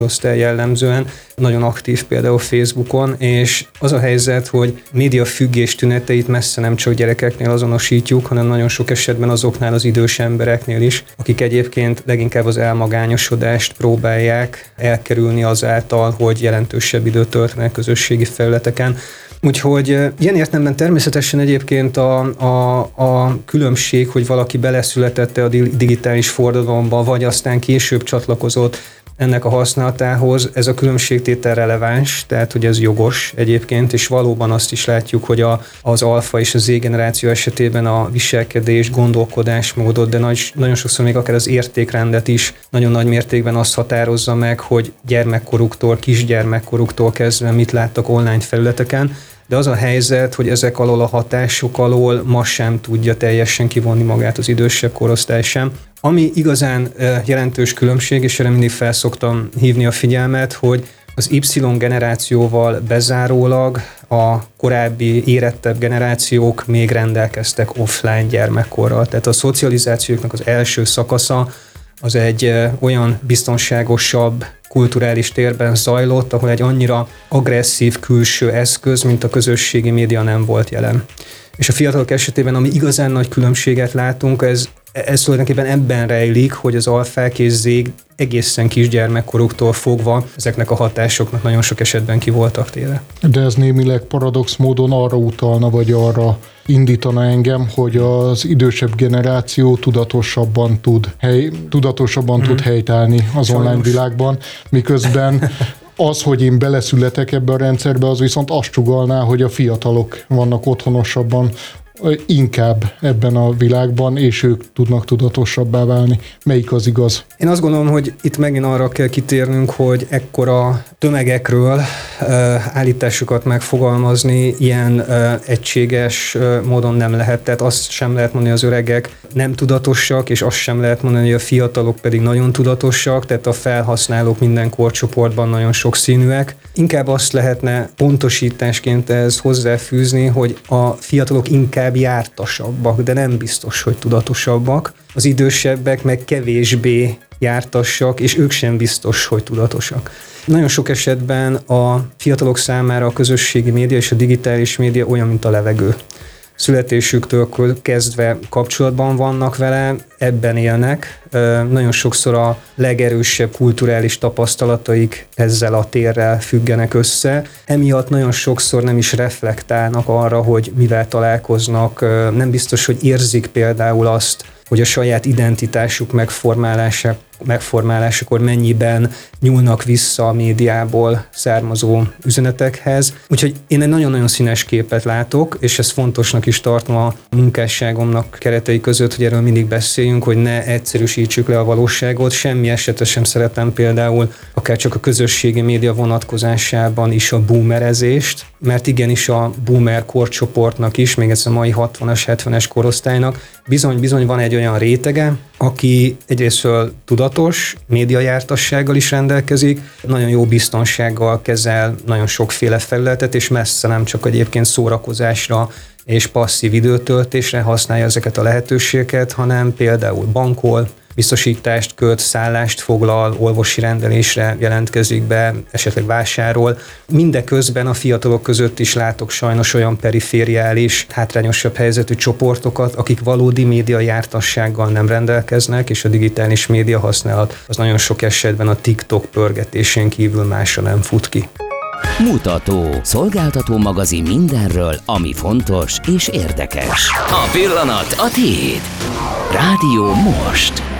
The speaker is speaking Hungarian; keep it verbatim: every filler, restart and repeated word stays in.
korosztály jellemzően, nagyon aktív például Facebookon, és az a helyzet, hogy médiafüggés tüneteit messze nem csak gyerekeknél azonosítjuk, hanem nagyon sok esetben azoknál az idős embereknél is, akik egyébként leginkább az elmagányosodást próbálják elkerülni azáltal, hogy jelentősebb időt töltenek közösségi felületeken. Úgyhogy ilyen értelemben természetesen egyébként a, a, a különbség, hogy valaki beleszületette a digitális forradalomba, vagy aztán később csatlakozott ennek a használatához, ez a különbségtétel releváns, tehát hogy ez jogos egyébként, és valóban azt is látjuk, hogy a, az alfa és az Z generáció esetében a viselkedés, gondolkodásmódot, de nagy, nagyon sokszor még akár az értékrendet is nagyon nagy mértékben azt határozza meg, hogy gyermekkoruktól, kisgyermekkoruktól kezdve mit láttak online felületeken, de az a helyzet, hogy ezek alól a hatások alól ma sem tudja teljesen kivonni magát az idősebb korosztály sem. Ami igazán jelentős különbség, és erre mindig felszoktam hívni a figyelmet, hogy az Y generációval bezárólag a korábbi érettebb generációk még rendelkeztek offline gyermekkorral. Tehát a szocializációknak az első szakasza az egy olyan biztonságosabb kulturális térben zajlott, ahol egy annyira agresszív külső eszköz, mint a közösségi média nem volt jelen. És a fiatalok esetében, ami igazán nagy különbséget látunk, ez, ez tulajdonképpen ebben rejlik, hogy az alfák és zék egészen kisgyermekkoruktól fogva ezeknek a hatásoknak nagyon sok esetben ki voltak téve. De ez némileg paradox módon arra utalna, vagy arra indítana engem, hogy az idősebb generáció tudatosabban tud, hely, tudatosabban hmm. tud helytállni az Sajnos. online világban, miközben az, hogy én beleszületek ebbe a rendszerbe, az viszont azt sugallná, hogy a fiatalok vannak otthonosabban, inkább ebben a világban, és ők tudnak tudatosabbá válni. Melyik az igaz? Én azt gondolom, hogy itt megint arra kell kitérnünk, hogy ekkora tömegekről uh, állításokat megfogalmazni ilyen uh, egységes uh, módon nem lehet. Tehát azt sem lehet mondani, hogy az öregek nem tudatosak, és azt sem lehet mondani, hogy a fiatalok pedig nagyon tudatosak, tehát a felhasználók minden korcsoportban nagyon sokszínűek. Inkább azt lehetne pontosításként ehhez hozzáfűzni, hogy a fiatalok inkább jártasabbak, de nem biztos, hogy tudatosabbak. Az idősebbek meg kevésbé jártassak, és ők sem biztos, hogy tudatosak. Nagyon sok esetben a fiatalok számára a közösségi média és a digitális média olyan, mint a levegő. Születésüktől kezdve kapcsolatban vannak vele, ebben élnek. Nagyon sokszor a legerősebb kulturális tapasztalataik ezzel a térrel függenek össze. Emiatt nagyon sokszor nem is reflektálnak arra, hogy mivel találkoznak. Nem biztos, hogy érzik például azt, hogy a saját identitásuk megformálása, megformálásakor mennyiben nyúlnak vissza a médiából származó üzenetekhez. Úgyhogy én egy nagyon-nagyon színes képet látok, és ezt fontosnak is tartom a munkásságomnak keretei között, hogy erről mindig beszéljünk, hogy ne egyszerűsítsük le a valóságot. Semmi esetre sem szeretem például akár csak a közösségi média vonatkozásában is a boomerezést, mert igenis a boomer korcsoportnak is, még ez a mai hatvanas, hetvenes korosztálynak bizony-bizony van egy olyan rétege, aki egyrésztről tudatos, médiajártassággal is rendelkezik, nagyon jó biztonsággal kezel nagyon sokféle felületet, és messze nem csak egyébként szórakozásra és passzív időtöltésre használja ezeket a lehetőségeket, hanem például bankol, biztosítást köt, szállást foglal, orvosi rendelésre jelentkezik be, esetleg vásárol. Mindeközben a fiatalok között is látok sajnos olyan perifériális, hátrányosabb helyzetű csoportokat, akik valódi médiajártassággal nem rendelkeznek, és a digitális média használat az nagyon sok esetben a TikTok pörgetésén kívül másra nem fut ki. Mutató. Szolgáltató magazin mindenről, ami fontos és érdekes. A pillanat a tiéd. Rádió Most.